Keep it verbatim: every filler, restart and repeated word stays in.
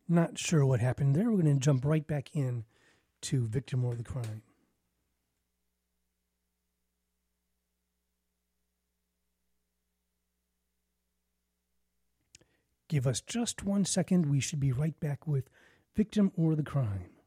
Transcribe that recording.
Not sure what happened there. We're going to jump right back in to Victim or the Crime. Give us just one second. We should be right back with Victim or the Crime.